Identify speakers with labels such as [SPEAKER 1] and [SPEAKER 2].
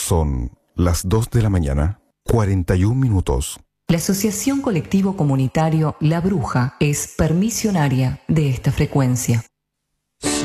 [SPEAKER 1] Son las 2 de la mañana, 41 minutos.
[SPEAKER 2] La Asociación Colectivo Comunitario La Bruja es permisionaria de esta frecuencia.